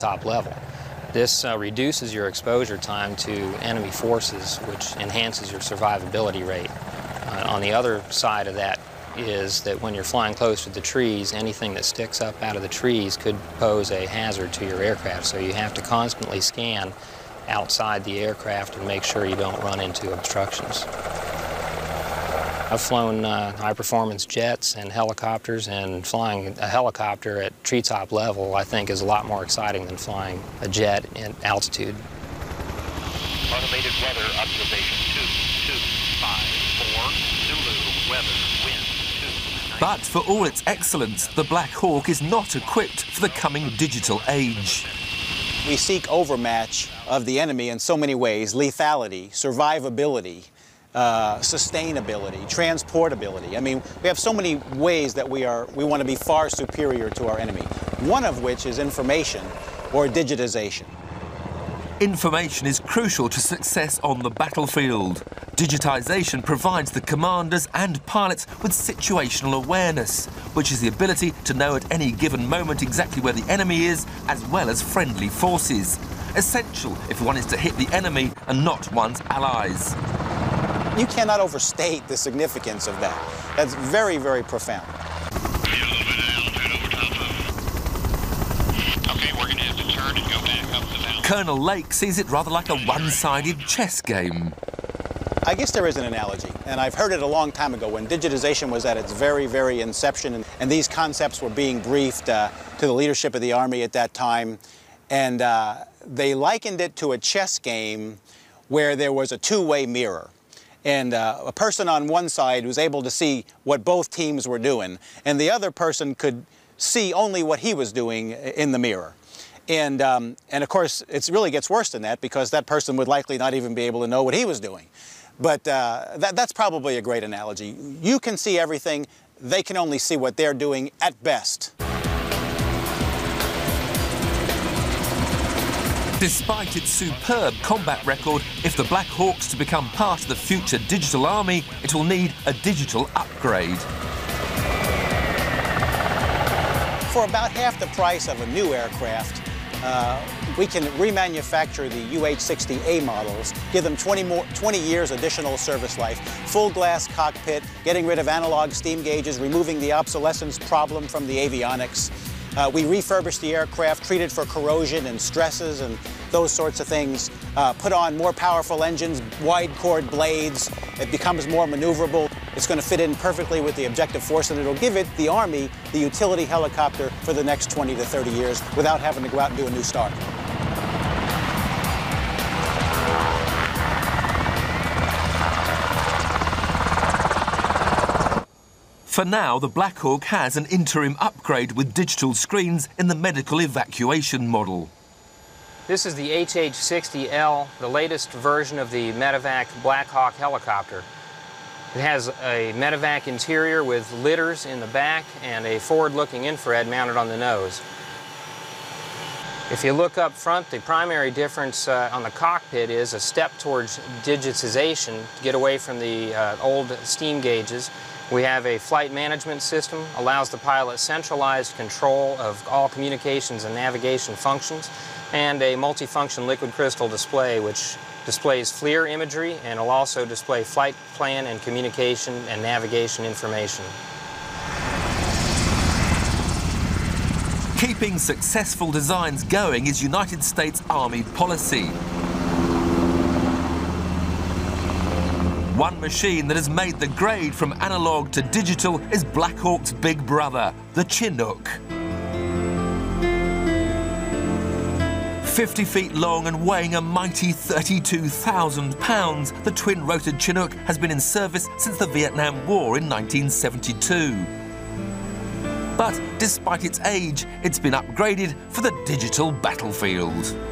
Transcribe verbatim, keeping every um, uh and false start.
top level. This uh, reduces your exposure time to enemy forces, which enhances your survivability rate. Uh, on the other side of that is that when you're flying close to the trees, anything that sticks up out of the trees could pose a hazard to your aircraft. So you have to constantly scan outside the aircraft and make sure you don't run into obstructions. I've flown uh, high-performance jets and helicopters, and flying a helicopter at treetop level, I think, is a lot more exciting than flying a jet at altitude. Automated weather observation two, two, five, four, Zulu, weather, wind, two. But for all its excellence, the Black Hawk is not equipped for the coming digital age. We seek overmatch of the enemy in so many ways: lethality, survivability, uh, sustainability, transportability. I mean, we have so many ways that we are we want to be far superior to our enemy. One of which is information or digitization. Information is crucial to success on the battlefield. Digitization provides the commanders and pilots with situational awareness, which is the ability to know at any given moment exactly where the enemy is, as well as friendly forces. Essential if one is to hit the enemy and not one's allies. You cannot overstate the significance of that. That's very, very profound. Colonel Lake sees it rather like a one-sided chess game. I guess there is an analogy, and I've heard it a long time ago when digitization was at its very, very inception, and, and these concepts were being briefed uh, to the leadership of the Army at that time, and uh, they likened it to a chess game where there was a two-way mirror. And uh, a person on one side was able to see what both teams were doing, and the other person could see only what he was doing in the mirror. And, um, and of course, it really gets worse than that, because that person would likely not even be able to know what he was doing. But uh, that, that's probably a great analogy. You can see everything. They can only see what they're doing at best. Despite its superb combat record, if the Black Hawk's to become part of the future digital army, it will need a digital upgrade. For about half the price of a new aircraft, uh, we can remanufacture the U H sixty A models, give them twenty, more, twenty years additional service life, full glass cockpit, getting rid of analog steam gauges, removing the obsolescence problem from the avionics. Uh, we refurbish the aircraft, treat it for corrosion and stresses and those sorts of things, uh, put on more powerful engines, wide chord blades. It becomes more maneuverable. It's going to fit in perfectly with the objective force, and it'll give it, the Army, the utility helicopter for the next twenty to thirty years without having to go out and do a new start. For now, the Black Hawk has an interim upgrade with digital screens in the medical evacuation model. This is the H H sixty L, the latest version of the Medevac Black Hawk helicopter. It has a Medevac interior with litters in the back and a forward-looking infrared mounted on the nose. If you look up front, the primary difference uh, on the cockpit is a step towards digitization to get away from the uh, old steam gauges. We have a flight management system, allows the pilot centralized control of all communications and navigation functions, and a multifunction liquid crystal display which displays FLIR imagery and will also display flight plan and communication and navigation information. Keeping successful designs going is United States Army policy. One machine that has made the grade from analog to digital is Black Hawk's big brother, the Chinook. fifty feet long and weighing a mighty thirty-two thousand pounds, the twin-rotored Chinook has been in service since the Vietnam War in nineteen seventy-two. But despite its age, it's been upgraded for the digital battlefield.